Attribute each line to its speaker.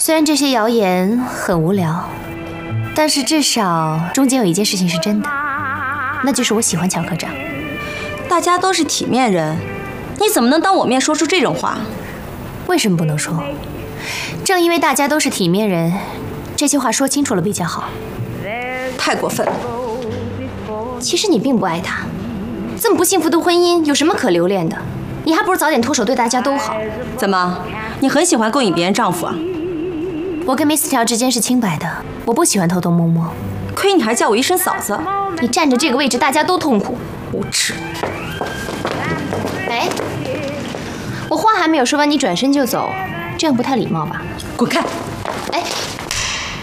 Speaker 1: 虽然这些谣言很无聊，但是至少中间有一件事情是真的，那就是我喜欢乔科长。
Speaker 2: 大家都是体面人，你怎么能当我面说出这种话？
Speaker 1: 为什么不能说？正因为大家都是体面人，这些话说清楚了比较好。
Speaker 2: 太过分了。
Speaker 1: 其实你并不爱他，这么不幸福的婚姻有什么可留恋的？你还不如早点脱手，对大家都好。
Speaker 2: 怎么，你很喜欢勾引别人丈夫啊？
Speaker 1: 我跟 Miss 条之间是清白的，我不喜欢偷偷摸摸。
Speaker 2: 亏你还叫我一声嫂子。
Speaker 1: 你占着这个位置，大家都痛苦。
Speaker 2: 无耻！
Speaker 1: 哎，我话还没有说完，你转身就走，这样不太礼貌吧？
Speaker 2: 滚开！